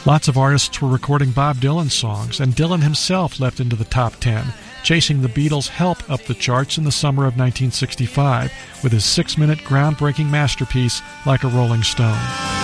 Lots of artists were recording Bob Dylan songs, and Dylan himself leapt into the top 10, chasing the Beatles' Help up the charts in the summer of 1965 with his 6-minute groundbreaking masterpiece, Like a Rolling Stone.